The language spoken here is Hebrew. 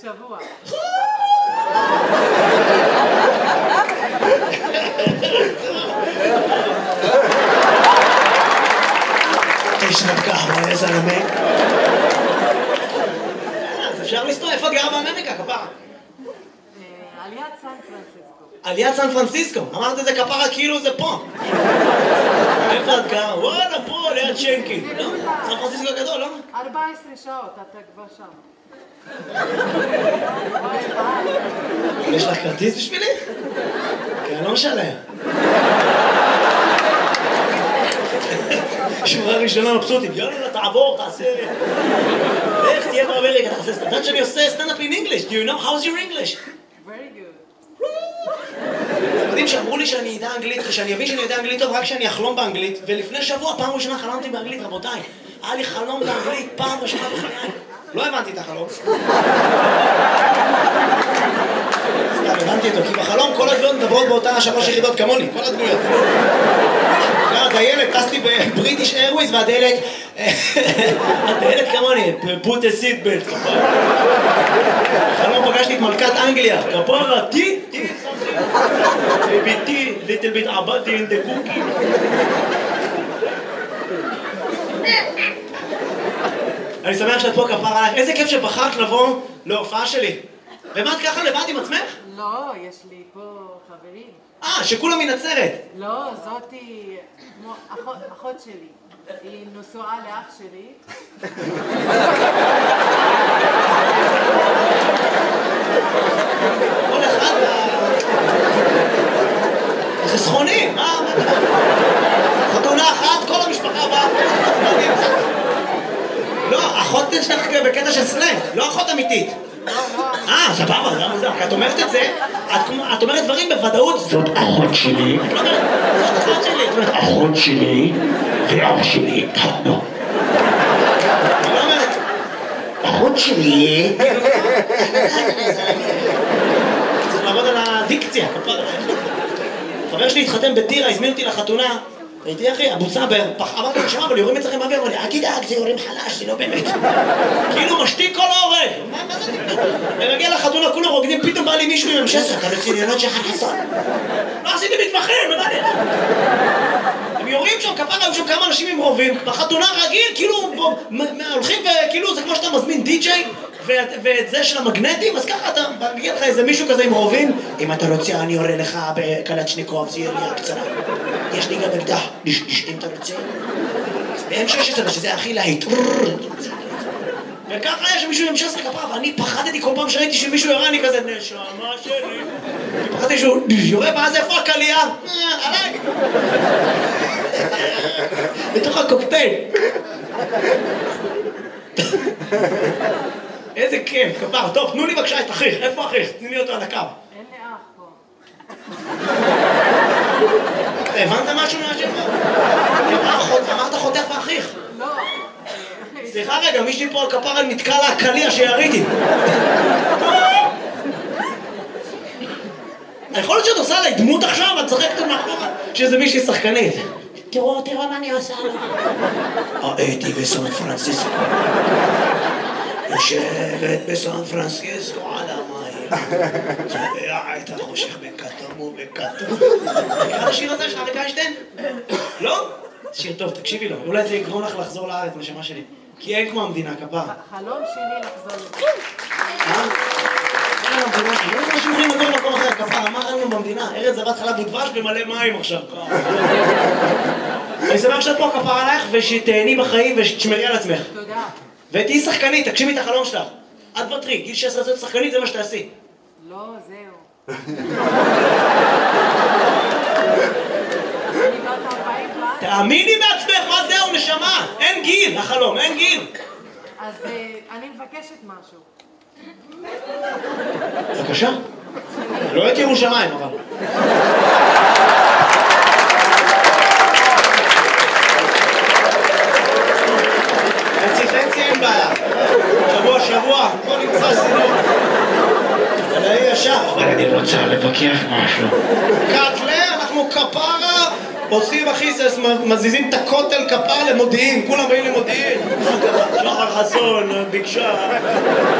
לשבוע. תשרב ככה, איזה זלמה. אז אפשר לסתור, איפה את גרה באמריקה, כפרה? עליית סן פרנסיסקו. עליית סן פרנסיסקו, אמרת את זה כפרה כאילו זה פה. איפה את גרה? וואלה, פה, ליד שנקין. לא? סן פרנסיסקו גדול, לא? 14 שעות, אתה כבר שם. יש לך כרטיס בשבילי? כי אני לא משלם. שורה ראשונה מבסוטית, יאללה, תעבור, תעשה... איך תהיה באמריקה, תעשה סטנדאפ. יודעת שאני עושה סטנדאפ in English. Do you know? How's your English? Very good. אתם יודעים שאמרו לי שאני אדע אנגלית, שאני אבין שאני יודע אנגלית טוב רק שאני אחלום באנגלית, ולפני שבוע, פעם ראשונה חלמתי באנגלית, רבותיי. היה לי חלום באנגלית, פעם ראשונה בחיי. לא הבנתי את החלום. סתם, הבנתי אותו, כי בחלום כל הדמויות מדברות באותה 3 יחידות כמוני, כל הדמויות. הדיילת, טסתי בבריטיש איירווייז והדיילת... הדיילת כמוני, put a seat belt. בחלום פגשתי את מלכת אנגליה, כפרה, תי, ביתי, little bit עבדתי in the cookie. אני שמח שאת פה כפרה עליך, איזה כיף שבחרת לבוא להופעה שלי. ומה את ככה לבד עם עצמך? לא, יש לי פה חברים. שכולם מנצרת. לא, זאתי כמו אחות שלי. היא נשואה לאח שלי. כל אחד חסכונים, מה? חתונה אחת, כל המשפחה באה. לא, אחות שלך בקטע של סלנג, לא אחות אמיתית. סבבה, זה מוזר, כי את אומרת את זה, את אומרת דברים בוודאות. זאת אחות שלי. את לא אומרת, זאת אחות שלי. את אומרת, אחות שלי ואח שלי התחתנו. אני לא אומרת, אחות שלי. צריך לעבוד על הדיקציה. חבר שלי התחתן בטירה, הזמין אותי לחתונה. הייתי אחי, אבו סאבר, אמרתי לו, שמע, אבל יורים אצלכם באוויר, אמר לי, אל תדאג, זה יורים חלש, זה לא באמת. כאילו משתיק כל ההורג. מה זה? ומגיע לחתונה, כולם רוקדים, פתאום בא לי מישהו עם M16, אתה בצניונות של חסון. לא עשיתי מתמחים, מה זה? הם יורים שם, כפרה, היו שם כמה אנשים עם רובים, בחתונה רגיל, כאילו, הולכים וכאילו, זה כמו שאתה מזמין די-ג'יי, ואת זה של המגנטים, אז ככה אתה מגיע לך איזה מישהו כזה עם רובים, אם אתה רוצה אני יורה לך בקלצ'ניקוב, זה ירייה קצרה. יש לי גם אקדח, אם אתה רוצה. ב-M16, שזה הכי להיט. וככה יש מישהו עם M16 כפרה, ואני פחדתי כל פעם שראיתי שמישהו יורה, אני כזה, נשמה שלי. אני פחדתי שהוא יורה, ואז איפה הקלייה? עליי. בתוך הקוקטייל. איזה כיף, כפרה. טוב, תנו לי בבקשה את אחיך. איפה אחיך? תני לי אותו על הקו. אין לי אח פה. הבנת משהו מהשאלה? אמרת חותך ואחיך. לא. סליחה רגע, מישהי פה על כפרה נתקע לה הקליע שיריתי. יכול להיות שאת עושה עליי דמות עכשיו, את צחקת מאחורה, שזה מישהי שחקנית. תראו מה אני עושה לו. הייתי בסן פרנסיסקו. יושבת בסן פרנסיסקו על המים. צובע את החושך בכתום ובכתום. נראה השיר הזה של אריק איינשטיין? לא? שיר טוב, תקשיבי לו. אולי זה יגרום לך לחזור לארץ, נשמה שלי. כי אין כמו המדינה, כפרה. חלום שלי לחזור לזה. אין המדינה, לא יודע מה שיכולים לגור במקום אחר, כפרה. מה ראינו במדינה? ארץ זבת חלב ודבש במלא מים עכשיו. אני שמח שאת פה כפרה עלייך ושתהני בחיים ושתשמרי על עצמך. תודה. ותהי שחקנית, תגשימי את החלום שלך. את ותרי, גיל 16 להיות שחקנית, זה מה שתעשי. לא, זהו. אני בת 40 כבר. תאמיני בעצמך, מה זהו, נשמה? אין גיל, החלום, אין גיל. אז אני מבקשת משהו. בבקשה. לא את ירושלים, אבל. חצי אין בעיה. שבוע, בוא נמצא סינות. אבל היה ישר. אבל אני רוצה לבקש משהו. קטלה, אנחנו כפרה, עושים אחי, מזיזים את הכותל כפרה למודיעין, כולם באים למודיעין. שחר חסון, ביקשה.